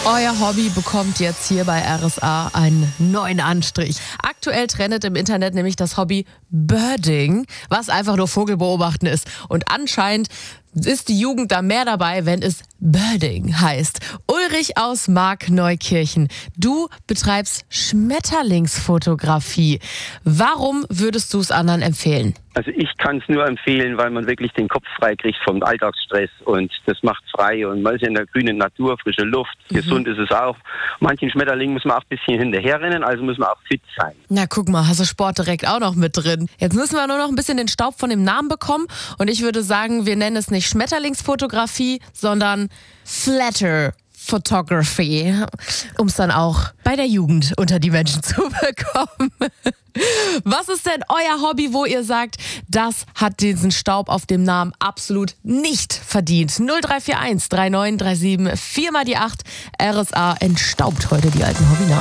Euer Hobby bekommt jetzt hier bei RSA einen neuen Anstrich. Aktuell trendet im Internet nämlich das Hobby Birding, was einfach nur Vogelbeobachten ist. Und anscheinend ist die Jugend da mehr dabei, wenn es Birding heißt. Ulrich aus Markneukirchen, du betreibst Schmetterlingsfotografie. Warum würdest du es anderen empfehlen? Also ich kann es nur empfehlen, weil man wirklich den Kopf frei kriegt vom Alltagsstress und das macht frei und man ist in der grünen Natur, frische Luft, gesund ist es auch. Manchen Schmetterlingen muss man auch ein bisschen hinterherrennen, also muss man auch fit sein. Na guck mal, hast du Sport direkt auch noch mit drin. Jetzt müssen wir nur noch ein bisschen den Staub von dem Namen bekommen und ich würde sagen, wir nennen es nicht Schmetterlingsfotografie, sondern Flatter Photography, um es dann auch bei der Jugend unter die Menschen zu bekommen. Was ist denn euer Hobby, wo ihr sagt, das hat diesen Staub auf dem Namen absolut nicht verdient? 0341 3937 4 mal die 8. RSA entstaubt heute die alten Hobbynamen.